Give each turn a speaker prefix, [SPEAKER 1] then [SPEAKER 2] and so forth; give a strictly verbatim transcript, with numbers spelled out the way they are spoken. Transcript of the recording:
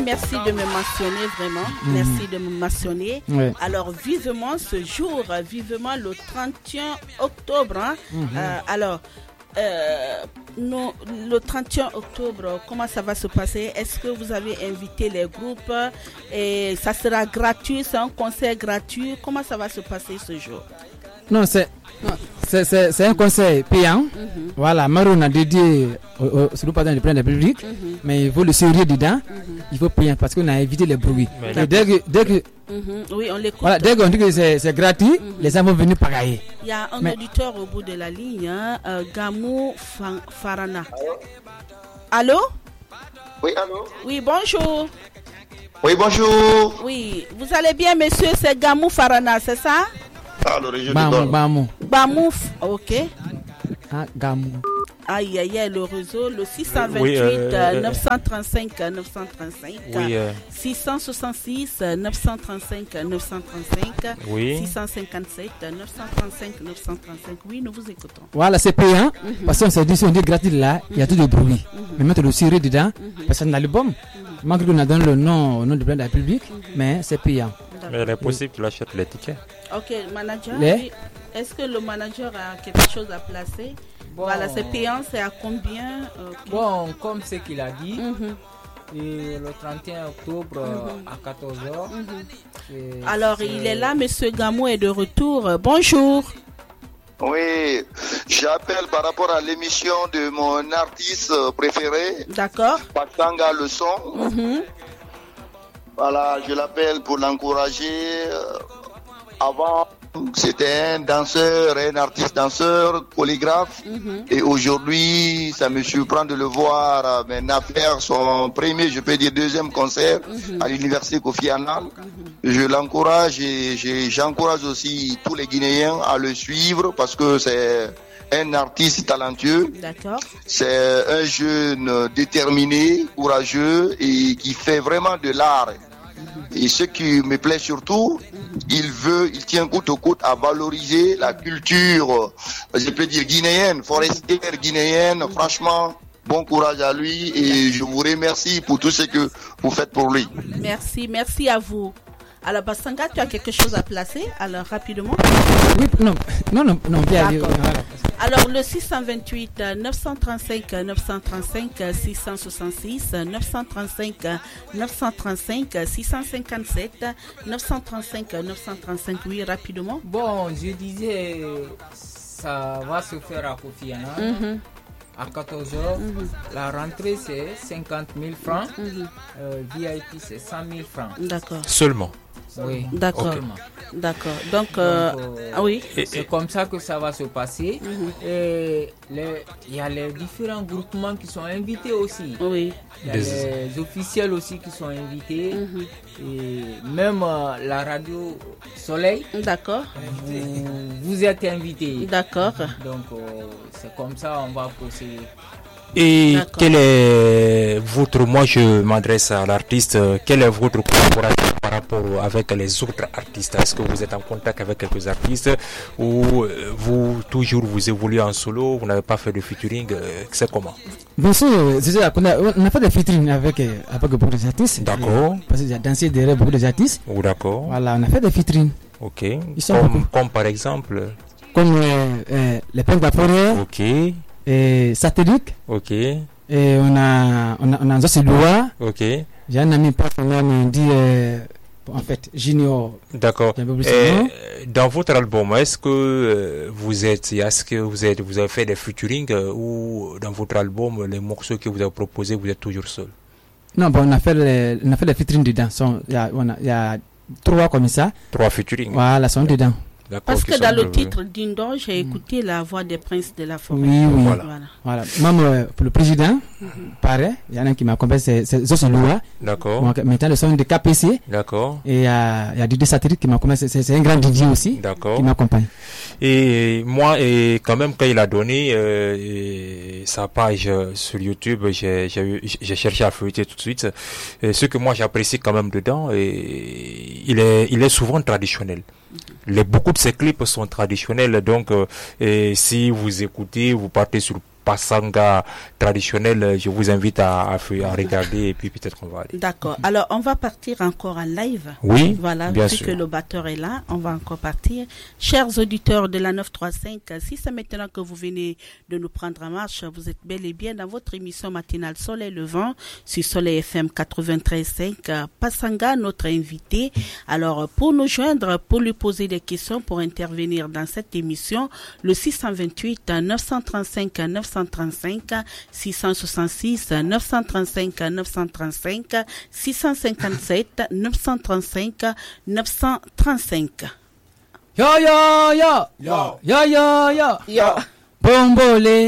[SPEAKER 1] merci de me mentionner vraiment. Mm-hmm. Merci de me mentionner. Oui. Alors, vivement ce jour, vivement le trente et un octobre. Hein. Mm-hmm. Euh, alors, euh, nous, le trente et un octobre, comment ça va se passer? Est-ce que vous avez invité les groupes et ça sera gratuit? C'est un concert gratuit? Comment ça va se passer ce jour?
[SPEAKER 2] Non, c'est, non, c'est, c'est, c'est un conseil payant. Mm-hmm. Voilà, Maroon a dédié au, au, sur le président du président de la République, mm-hmm. mais il faut le serrer dedans, mm-hmm. il faut payer parce qu'on a évité les bruits. Et dès que, dès que,
[SPEAKER 1] mm-hmm. oui, on l'écoute.
[SPEAKER 2] Voilà, dès qu'on dit que c'est, c'est gratuit, mm-hmm. les gens vont venir pagailler.
[SPEAKER 1] Il y a un mais, auditeur au bout de la ligne, hein, euh, Gamou Fa- Farana. Allô? Allô?
[SPEAKER 3] Oui, allô?
[SPEAKER 1] Oui, bonjour.
[SPEAKER 3] Oui, bonjour.
[SPEAKER 1] Oui, vous allez bien, monsieur? C'est Gamou Farana, c'est ça?
[SPEAKER 3] Ah, l'origine
[SPEAKER 2] Bamou, Bamou.
[SPEAKER 1] Bamou, ok.
[SPEAKER 2] Ah, Gamou.
[SPEAKER 1] Aïe, aïe, aïe, le réseau, le six cent vingt-huit,
[SPEAKER 4] oui, euh,
[SPEAKER 1] neuf cent trente-cinq, neuf cent trente-cinq,
[SPEAKER 4] oui, euh,
[SPEAKER 1] six cent soixante-six, neuf cent trente-cinq, neuf cent trente-cinc,
[SPEAKER 4] oui.
[SPEAKER 1] six cent cinquante-sept, neuf cent trente-cinq, neuf cent trente-cinq. Oui, nous vous écoutons.
[SPEAKER 2] Voilà, c'est payant. Mm-hmm. Parce qu'on s'est dit, si on dit gratuit là, mm-hmm. il y a tout de bruit. Mm-hmm. Mais mettre le ciré dedans, mm-hmm. parce qu'on a l'album. Mm-hmm. Malgré qu'on a donné le nom au nom du président de la République, mm-hmm. mais c'est payant.
[SPEAKER 4] Mais il est possible qu'il achète les tickets.
[SPEAKER 1] Ok, manager,
[SPEAKER 2] les...
[SPEAKER 1] oui. Est-ce que le manager a quelque chose à placer? Bon, voilà, c'est payant, c'est à combien? Okay.
[SPEAKER 5] Bon, comme ce qu'il a dit,
[SPEAKER 1] mm-hmm.
[SPEAKER 5] et le trente et un octobre mm-hmm. à quatorze heures.
[SPEAKER 1] Mm-hmm. Alors, c'est... il est là, monsieur Gamou est de retour. Bonjour.
[SPEAKER 3] Oui, j'appelle par rapport à l'émission de mon artiste préféré.
[SPEAKER 1] D'accord.
[SPEAKER 3] Patanga Le Son.
[SPEAKER 1] Mm-hmm.
[SPEAKER 3] Voilà, je l'appelle pour l'encourager. Avant, c'était un danseur, un artiste danseur, polygraphe. Mm-hmm. Et aujourd'hui, ça me surprend de le voir maintenant faire son premier, je peux dire deuxième concert mm-hmm. à l'université Kofi Annan. Mm-hmm. Je l'encourage et je, j'encourage aussi tous les Guinéens à le suivre parce que c'est un artiste talentueux.
[SPEAKER 1] D'accord.
[SPEAKER 3] C'est un jeune déterminé, courageux et qui fait vraiment de l'art. Et ce qui me plaît surtout, il veut, il tient coûte au coûte à valoriser la culture, je peux dire guinéenne, forestière guinéenne. Franchement, bon courage à lui et je vous remercie pour tout ce que vous faites pour lui.
[SPEAKER 1] Merci, merci à vous. Alors, Bassanga, tu as quelque chose à placer? Alors, rapidement.
[SPEAKER 2] Oui, non, non, non, non bien.
[SPEAKER 1] D'accord. Alors, le six cent vingt-huit, neuf cent trente-cinq, neuf cent trente-cinq, six cent soixante-six, neuf cent trente-cinq, neuf cent trente-cinq, six cent cinquante-sept, neuf cent trente-cinq, neuf cent trente-cinq, oui, rapidement.
[SPEAKER 5] Bon, je disais, ça va se faire à Kofi Annan. Mm-hmm. À quatorze heures, mm-hmm. la rentrée c'est cinquante mille francs, mm-hmm. euh, V I P c'est cent mille francs.
[SPEAKER 1] D'accord.
[SPEAKER 4] Seulement.
[SPEAKER 5] Oui,
[SPEAKER 1] d'accord.
[SPEAKER 5] Okay.
[SPEAKER 1] D'accord. Donc, euh, Donc euh, ah oui.
[SPEAKER 5] C'est et, comme ça que ça va se passer. Mm-hmm. Et il y a les différents groupements qui sont invités aussi.
[SPEAKER 1] Oui.
[SPEAKER 5] Il y a Des... les officiels aussi qui sont invités. Mm-hmm. Et même euh, la radio Soleil.
[SPEAKER 1] D'accord.
[SPEAKER 5] Vous, vous êtes invités.
[SPEAKER 1] D'accord.
[SPEAKER 5] Donc, euh, c'est comme ça on va procéder.
[SPEAKER 4] Et D'accord. Quel est votre, moi je m'adresse à l'artiste, quel est votre collaboration par rapport avec les autres artistes? Est-ce que vous êtes en contact avec quelques artistes ou vous toujours vous évoluez en solo, vous n'avez pas fait de featuring, c'est comment?
[SPEAKER 2] Bien sûr, c'est ça, on, a, on a fait des featuring avec, avec beaucoup d'artistes.
[SPEAKER 4] D'accord.
[SPEAKER 2] Parce qu'il y a dansé derrière beaucoup d'artistes.
[SPEAKER 4] Oh, d'accord.
[SPEAKER 2] Voilà, on a fait des featuring.
[SPEAKER 4] Ok. Comme, comme par exemple?
[SPEAKER 2] Comme euh, euh, les Pink Vaporés.
[SPEAKER 4] Ok.
[SPEAKER 2] Et satirique.
[SPEAKER 4] Ok.
[SPEAKER 2] Et on a on a on a Zosi Loua.
[SPEAKER 4] Ok.
[SPEAKER 2] J'ai un ami partenaire qui dit euh, en fait Junior.
[SPEAKER 4] D'accord. Et dans votre album, est-ce que euh, vous êtes est-ce que vous êtes vous avez fait des featuring euh, ou dans votre album les morceaux que vous avez proposés vous êtes toujours seul?
[SPEAKER 2] Non, bon, on a fait les on a fait les featuring dedans. Il y a on a il y a trois comme ça.
[SPEAKER 4] Trois featuring.
[SPEAKER 2] Voilà, sont dedans.
[SPEAKER 1] D'accord, parce que dans le titre d'Indon, j'ai écouté la voix des princes de la forêt.
[SPEAKER 2] Oui, oui.
[SPEAKER 4] Voilà.
[SPEAKER 2] Voilà. voilà. Même euh, pour le président, mm-hmm. pareil, il y en a un qui m'accompagne, c'est Zosi Loua.
[SPEAKER 4] D'accord.
[SPEAKER 2] Donc, maintenant, le son de K P C.
[SPEAKER 4] D'accord.
[SPEAKER 2] Et il euh, y a Didier Satirique qui m'accompagne, c'est un grand D J aussi.
[SPEAKER 4] D'accord.
[SPEAKER 2] Qui m'accompagne.
[SPEAKER 4] Et moi, et quand même, quand il a donné euh, sa page sur YouTube, j'ai cherché à feuilleter tout de suite. Et ce que moi j'apprécie quand même dedans, et il est, il est souvent traditionnel. Les, beaucoup de ces clips sont traditionnels, donc euh, et si vous écoutez, vous partez sur Passanga traditionnel. Je vous invite à, à, à regarder et puis peut-être qu'on va aller.
[SPEAKER 1] D'accord. Alors, on va partir encore en live.
[SPEAKER 4] Oui,
[SPEAKER 1] voilà,
[SPEAKER 4] bien
[SPEAKER 1] vu
[SPEAKER 4] sûr.
[SPEAKER 1] que le batteur est là, on va encore partir. Chers auditeurs de la neuf cent trente-cinq, si c'est maintenant que vous venez de nous prendre en marche, vous êtes bel et bien dans votre émission matinale Soleil Levant sur Soleil F M quatre-vingt-treize virgule cinq. Passanga, notre invité. Alors, pour nous joindre, pour lui poser des questions, pour intervenir dans cette émission, le six cent vingt-huit neuf cent trente-cinq neuf cent trente-cinq, six cent soixante-six neuf cent trente-cinq neuf cent trente-cinq, six cent cinquante-sept neuf cent trente-cinq neuf cent trente-cinq.
[SPEAKER 2] Yo yo yo yo yo yo yo
[SPEAKER 1] Yo.
[SPEAKER 2] Bombolé.